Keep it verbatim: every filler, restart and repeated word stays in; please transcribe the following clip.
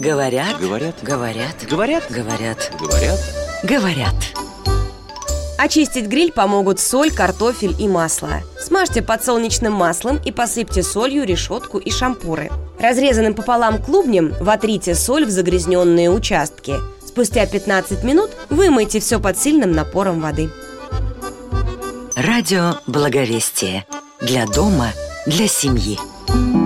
Говорят, Говорят. говорят, Говорят. говорят, Говорят. говорят. Очистить гриль помогут соль, картофель и масло. Смажьте подсолнечным маслом и посыпьте солью решетку и шампуры. Разрезанным пополам клубнем вотрите соль в загрязненные участки. Спустя пятнадцать минут вымойте все под сильным напором воды. Радио Благовестие. Для дома, для семьи.